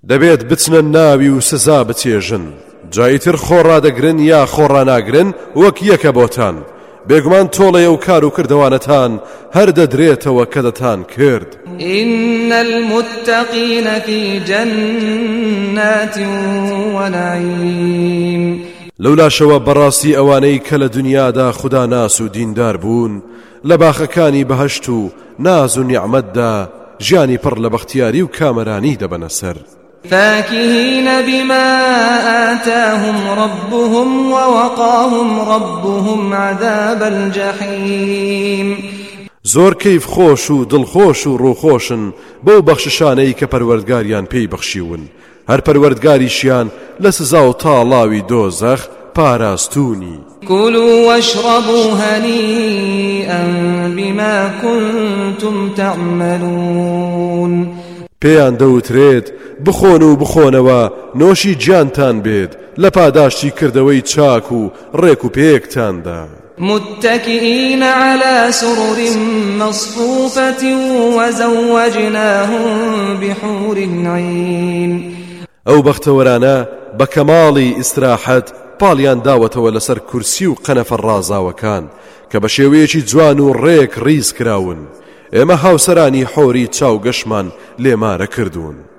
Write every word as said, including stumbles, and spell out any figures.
دەبێت بچنە ناوی و سزا بچێژن جایتر خۆڕادەگرن یا خۆڕاناگرن وەک یەکە بۆتان بێگومان تۆڵەیە و کار و کردەوانەتان هەر دەدرێتەوە کە دەتان کرد. إن المتقين في جنات ونعيم لولا شەوە بەڕاستی ئەوانەی کە لە دنیادا خوددا ناس و دیندار بوون لە باخەکانی بەهەشت و ناز و نیعمەتدا ژیانی پڕ لە بەختیاری و کامەرانی دەبەنە سەر. فاكهين بما آتاهم ربهم ووقاهم ربهم عذاب الجحيم زۆر کەیف خۆش و دڵخۆش و ڕووخۆشن بەو بەخششانەی کە پەروەردگاریان پێی بەخشیون هەر پەروەردگاریشیان لە سزا و تاڵاوی دۆزەخ پاراستونی. كلوا واشربوا هنيئا بما كنتم تعملون پێیان دەوترێت بخۆن و بخۆنەوە نۆشی گیانتان بێت لە پاداشتی کردەوەی چاک و ڕێک و پێکتاندا. متكئين على سرر مصفوفة وزوجناهم بحور عين ئەو بەختەوەرانە بە کەماڵی ئیستراحەت پاڵیان داوەتەوە لەسەر کورسی و قەنەفە ڕازاوەکان کە بە شێوەیەکی جوان و ڕێک ڕیز کراون. ئێمە هاوسەرانی حۆری چاو گەشمان لێمارە کردوون.